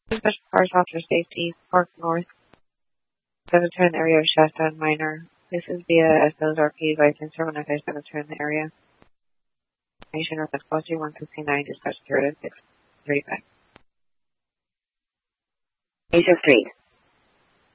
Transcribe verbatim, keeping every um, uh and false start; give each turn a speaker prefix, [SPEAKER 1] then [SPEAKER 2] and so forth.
[SPEAKER 1] Special Cars Officer Safety, Park North, seven turn in the area of Shasta and Minor. This is via S O's R P license for when I say seven turn in the area. Nation North Quality one sixty-nine, dispatch zero six three five.
[SPEAKER 2] Asia Street.